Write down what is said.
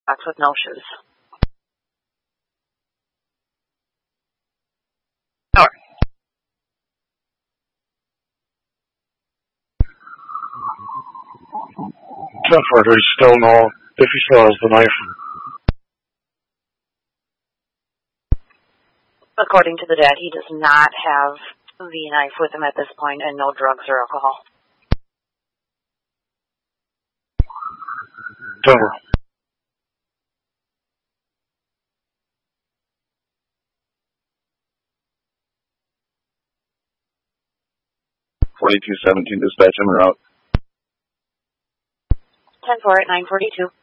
box with no shoes. Or 10-4, do we still know if he still has the knife? according to the dad, he does not have the knife with him at this point and no drugs or alcohol. Denver. .4217, dispatch en route. 10-4 at 942.